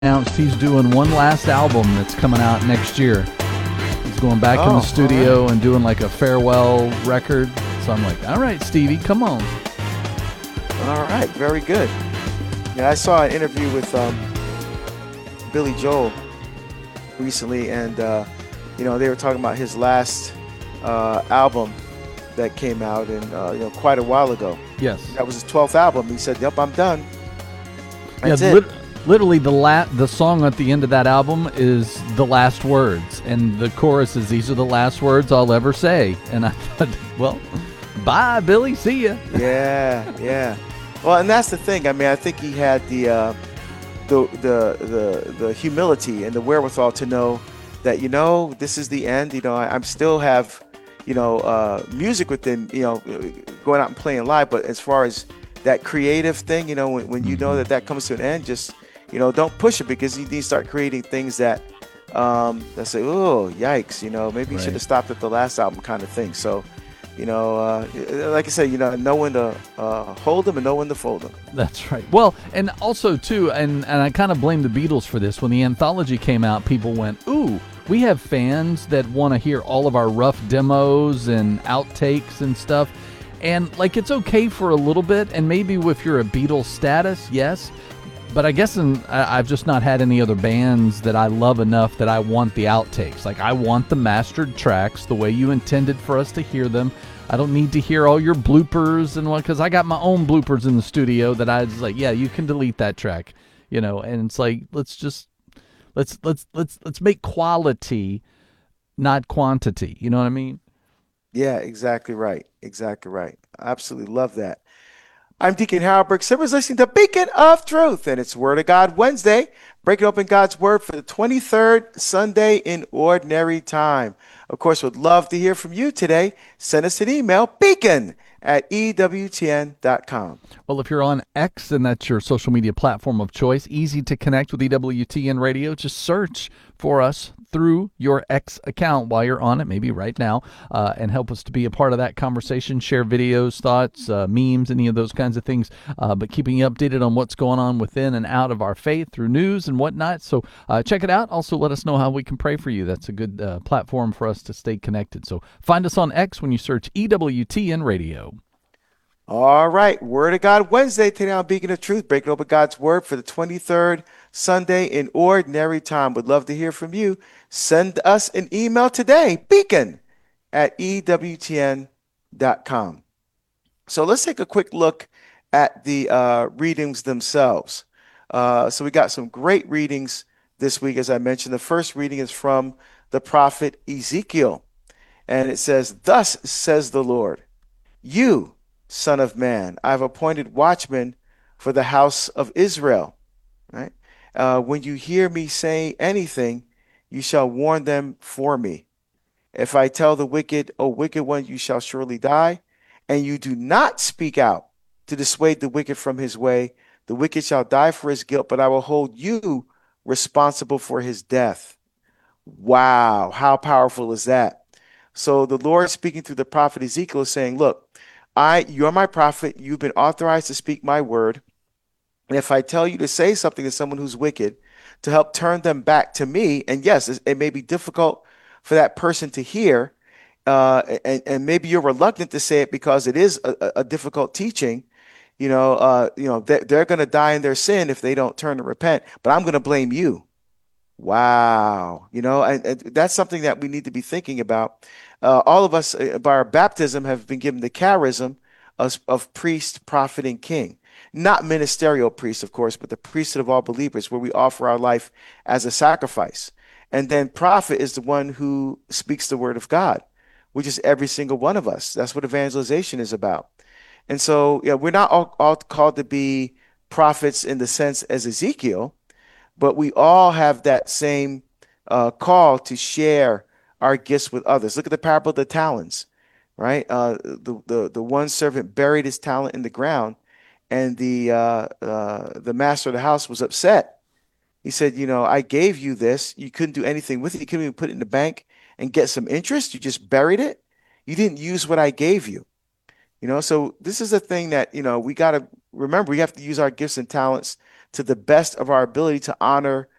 announced he's doing one last album that's coming out next year. He's going back in the Oh, all right. studio and doing like a farewell record. So I'm like, all right, Stevie, come on. All right. Very good. Yeah, I saw an interview with Billy Joel recently, and they were talking about his last album that came out in quite a while ago. Yes. That was his 12th album. He said, "Yep, I'm done. Yeah, That's it." literally the song at the end of that album is the last words, and the chorus is, "These are the last words I'll ever say." And I thought, well, bye, Billy, see ya. Yeah, yeah. Well, and that's the thing. I mean, I think he had the humility and the wherewithal to know that this is the end. I'm still have music within going out and playing live, but as far as that creative thing, when you know that comes to an end, just don't push it, because you need to start creating things that say, oh, yikes, maybe you should Right. have stopped at the last album, kind of thing. So like I said, know when to hold them and know when to fold them. That's right. Well, and also too, and I kind of blame the Beatles for this. When the anthology came out, people went, "Ooh, we have fans that want to hear all of our rough demos and outtakes and stuff." And like, it's okay for a little bit, and maybe if you're a Beatles status, yes. But I guess I've just not had any other bands that I love enough that I want the outtakes. Like, I want the mastered tracks the way you intended for us to hear them. I don't need to hear all your bloopers and what, because I got my own bloopers in the studio that I was like, yeah, you can delete that track, And it's like, let's make quality, not quantity. You know what I mean? Yeah, exactly right. Exactly right. I absolutely love that. I'm Deacon Howard. Someone's listening to Beacon of Truth, and it's Word of God Wednesday, breaking open God's Word for the 23rd Sunday in Ordinary Time. Of course, would love to hear from you today. Send us an email, beacon@ewtn.com. Well, if you're on X and that's your social media platform of choice, easy to connect with EWTN Radio. Just search for us through your X account while you're on it, maybe right now, and help us to be a part of that conversation. Share videos, thoughts, memes, any of those kinds of things, but keeping you updated on what's going on within and out of our faith through news and whatnot. So check it out. Also, let us know how we can pray for you. That's a good platform for us to stay connected. So find us on X when you search EWTN Radio. All right, Word of God Wednesday today on Beacon of Truth, breaking open God's Word for the 23rd Sunday in Ordinary Time. Would love to hear from you. Send us an email today, beacon@ewtn.com. So let's take a quick look at the readings themselves. So we got some great readings this week, as I mentioned. The first reading is from the prophet Ezekiel, and it says, "Thus says the Lord, you, Son of man, I have appointed watchmen for the house of Israel." Right? When you hear me say anything, you shall warn them for me. If I tell the wicked, O wicked one, you shall surely die, and you do not speak out to dissuade the wicked from his way, the wicked shall die for his guilt, but I will hold you responsible for his death. Wow, how powerful is that? So the Lord speaking through the prophet Ezekiel is saying, look, you're my prophet. You've been authorized to speak my word. And if I tell you to say something to someone who's wicked to help turn them back to me, and yes, it may be difficult for that person to hear, and maybe you're reluctant to say it because it is a difficult teaching. They're going to die in their sin if they don't turn and repent, but I'm going to blame you. Wow. And that's something that we need to be thinking about. All of us, by our baptism, have been given the charism of priest, prophet, and king. Not ministerial priest, of course, but the priesthood of all believers, where we offer our life as a sacrifice. And then prophet is the one who speaks the word of God, which is every single one of us. That's what evangelization is about. And so, yeah, we're not all called to be prophets in the sense as Ezekiel, but we all have that same call to share our gifts with others. Look at the parable of the talents, right? The one servant buried his talent in the ground, and the master of the house was upset. He said, I gave you this. You couldn't do anything with it. You couldn't even put it in the bank and get some interest. You just buried it. You didn't use what I gave you. So this is a thing that, we got to remember. We have to use our gifts and talents to the best of our ability to honor